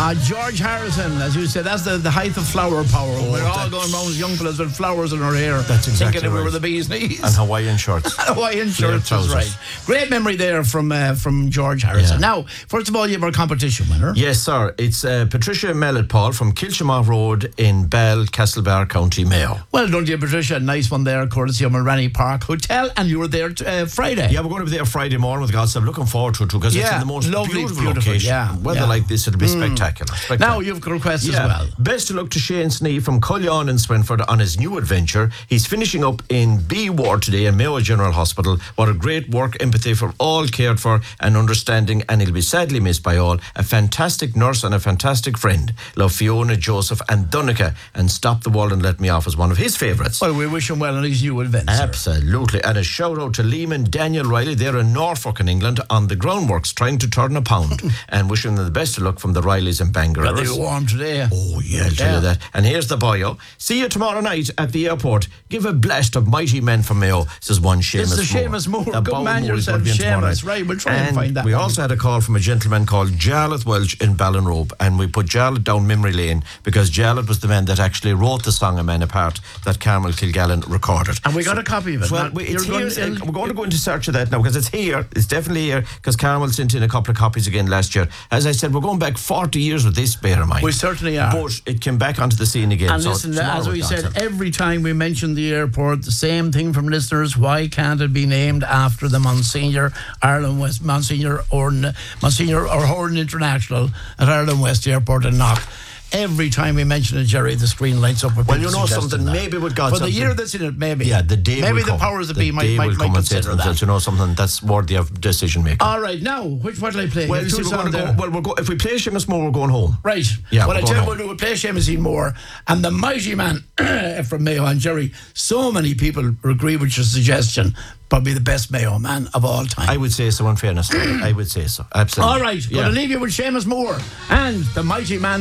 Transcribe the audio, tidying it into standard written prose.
George Harrison, as you said, that's the height of flower power. We're all going around as young fellas with flowers in our hair. That's exactly thinking right. we were the bee's knees. And Hawaiian shirts. Hawaiian shirts, that's right. Great memory there from George Harrison. Now, first of all, you have our competition winner. Yes, sir. It's Patricia Mellett-Paul from Kilshamagh Road in Bell, Castlebar, County Mayo. Well done to you, Patricia. Nice one there, courtesy of Mulranny Park Hotel. And you were there Friday. Yeah, we're going to be there Friday morning with God. So I'm looking forward to it too, because it's in the most beautiful location. Yeah, weather like this, it'll be spectacular. Now you've got requests as well. Best of luck to Shane Snee from Cullion in Swinford on his new adventure. He's finishing up in B Ward today in Mayo General Hospital. What a great work, empathy for all cared for and understanding, and he'll be sadly missed by all. A fantastic nurse and a fantastic friend. Love Fiona, Joseph and Donica, and Stop the Wall and Let Me Off is one of his favourites. Well, we wish him well on his new adventure. Absolutely. And a shout out to Lehman Daniel Riley. They're in Norfolk in England on the groundworks trying to turn a pound, and wishing them the best of luck from the Rileys in Bangor. Rather warm today. Oh yeah, I'll tell you that. And here's the bio. See you tomorrow night at the airport. Give a blast of mighty men from Mayo, says one Seamus Moore. It's the Seamus Moore. Good man yourself, Seamus. Right, we'll try and find that. We also had a call from a gentleman called Jarlath Welch in Ballinrobe, and we put Jarlath down memory lane because Jarlath was the man that actually wrote the song A Man Apart that Carmel Kilgallen recorded. And we got a copy of it. Well, it's here. We're going to go into search of that now because it's here. It's definitely here because Carmel sent in a couple of copies again last year. As I said, we're going back 40 years with this, bear in mind. We certainly are. But it came back onto the scene again. And listen, as we said, every time we mention the airport, the same thing from listeners. Why can't it be named after the Monsignor Ireland West, Monsignor O'Horan International at Ireland West Airport in Knock? Every time we mention it, Jerry, the screen lights up. Well, you know something, maybe with God. For the year that's in it, maybe. Yeah, the day maybe will the come. powers that be might consider that. You know something that's worthy of decision making. All right, now, what will I play? Well, you see, if we play Seamus Moore, we're going home. Right. Yeah, well, I tell you what, we'll play Seamus Moore and the mighty man from Mayo. And Jerry, so many people agree with your suggestion. Probably the best Mayo man of all time. I would say so, in fairness. I would say so, absolutely. All right, going to leave you with Seamus Moore and the mighty man